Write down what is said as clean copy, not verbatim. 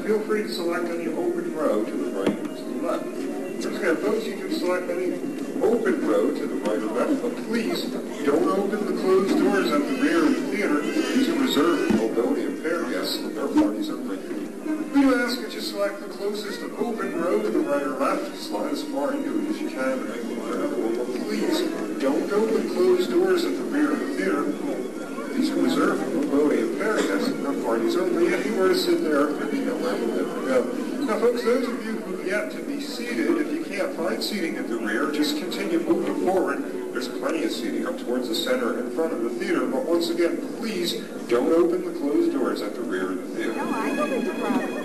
feel free to select any open row to the right or to the left. Once again, folks, you can select any open row to the right or left, but please don't open the closed doors at the rear of the theater. These are reserved for mobility impaired guests and their parties only. We do ask that you select the closest open row to the right or left. Slide as far into it as you can to make it available, but please don't open closed doors at the rear of the theater. These are reserved for mobility impaired guests and their parties only. If you were to sit there, there'd be nowhere for them to go. Now, folks, those of you who have yet to be seated, if you can't find seating at the rear, just continue moving forward. There's plenty of seating up towards the center in front of the theater, but once again, please don't open the closed doors at the rear of the theater. No, I don't think the problem.